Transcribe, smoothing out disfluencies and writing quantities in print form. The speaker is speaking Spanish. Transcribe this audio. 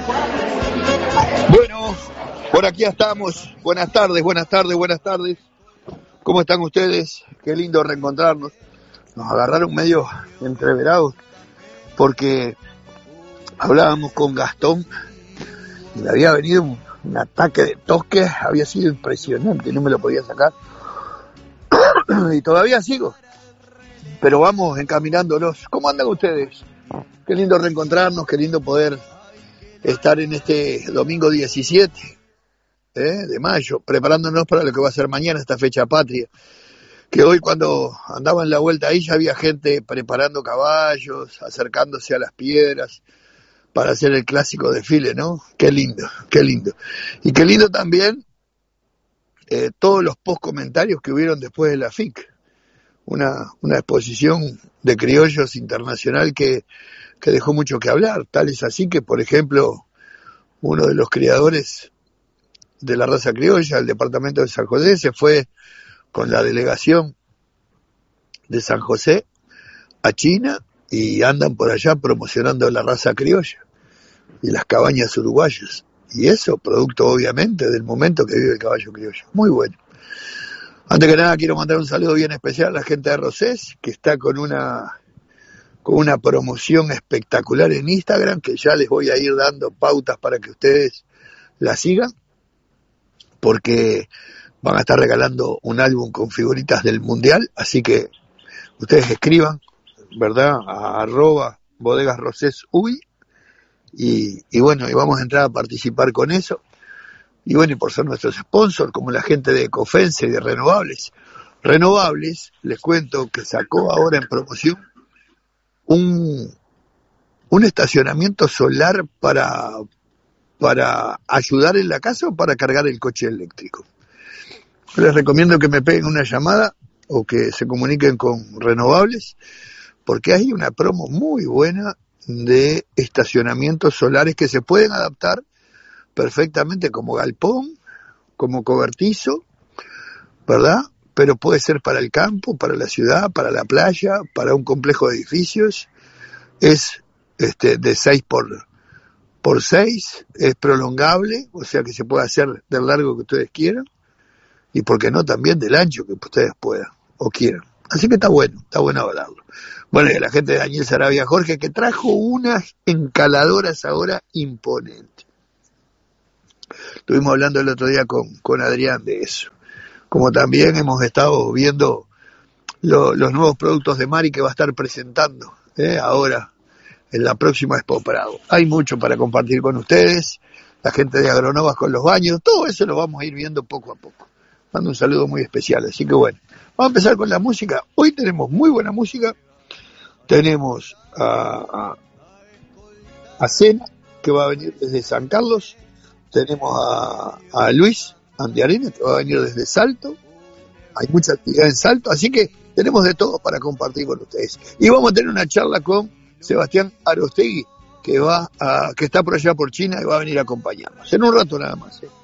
Bueno, por aquí estamos. Buenas tardes, buenas tardes, buenas tardes. ¿Cómo están ustedes? Qué lindo reencontrarnos. Nos agarraron medio entreverados porque hablábamos con Gastón y le había venido un ataque de tos que había sido impresionante, no me lo podía sacar. Y todavía sigo, pero vamos encaminándolos. ¿Cómo andan ustedes? Qué lindo reencontrarnos, qué lindo poder estar en este domingo 17 de mayo, preparándonos para lo que va a ser mañana, esta fecha patria. Que hoy, cuando andaba en la vuelta ahí, ya había gente preparando caballos, acercándose a las piedras para hacer el clásico desfile, ¿no? Qué lindo, qué lindo. Y qué lindo también todos los post comentarios que hubieron después de la FIC, una exposición de criollos internacional que dejó mucho que hablar. Tal es así que, por ejemplo, uno de los criadores de la raza criolla, el departamento de San José, se fue con la delegación de San José a China y andan por allá promocionando la raza criolla y las cabañas uruguayas. Y eso, producto obviamente del momento que vive el caballo criollo. Muy bueno. Antes que nada, quiero mandar un saludo bien especial a la gente de Rosés, que está con una promoción espectacular en Instagram, que ya les voy a ir dando pautas para que ustedes la sigan, porque van a estar regalando un álbum con figuritas del Mundial, así que ustedes escriban, ¿verdad?, a @bodegasrosés.uy, y bueno, y vamos a entrar a participar con eso, y bueno, y por ser nuestros sponsors, como la gente de Ecofense y de Renovables. Renovables, les cuento que sacó ahora en promoción un estacionamiento solar para ayudar en la casa o para cargar el coche eléctrico. Les recomiendo que me peguen una llamada o que se comuniquen con Renovables, porque hay una promo muy buena de estacionamientos solares que se pueden adaptar perfectamente como galpón, como cobertizo, ¿verdad? Pero puede ser para el campo, para la ciudad, para la playa, para un complejo de edificios. Es de 6 por 6, es prolongable, o sea que se puede hacer del largo que ustedes quieran, y por qué no también del ancho que ustedes puedan o quieran. Así que está bueno hablarlo. Bueno, y a la gente de Daniel Sarabia Jorge, que trajo unas encaladoras ahora imponentes. Estuvimos hablando el otro día con Adrián de eso. Como también hemos estado viendo los nuevos productos de Mari que va a estar presentando ahora en la próxima Expo Prado. Hay mucho para compartir con ustedes, la gente de Agronovas con los baños, todo eso lo vamos a ir viendo poco a poco. Mando un saludo muy especial, así que bueno, vamos a empezar con la música. Hoy tenemos muy buena música, tenemos a Cena, que va a venir desde San Carlos, tenemos a Luis Andiarena, que va a venir desde Salto, hay mucha actividad en Salto, así que tenemos de todo para compartir con ustedes. Y vamos a tener una charla con Sebastián Arostegui, que está por allá por China y va a venir a acompañarnos. En un rato nada más.